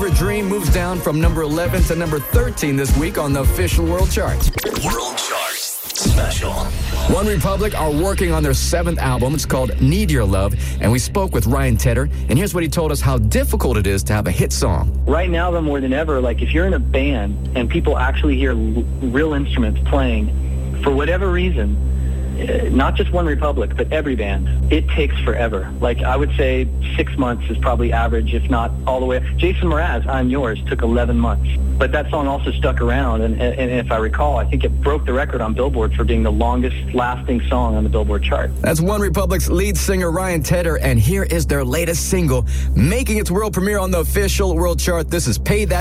Fever Dream moves down from number 11 to number 13 this week on the official world chart. World Chart Special. One Republic are working on their 7th album. It's called Need Your Love. And we spoke with Ryan Tedder, and here's what he told us how difficult it is to have a hit song. Right now, though, more than ever, like if you're in a band and people actually hear real instruments playing, for whatever reason, not just One Republic, but every band, it takes forever. Like, I would say 6 months is probably average, if not all the way. Jason Mraz, I'm Yours, took 11 months. But that song also stuck around, and if I recall, I think it broke the record on Billboard for being the longest-lasting song on the Billboard chart. That's One Republic's lead singer, Ryan Tedder, and here is their latest single, making its world premiere on the official world chart. This is Pay That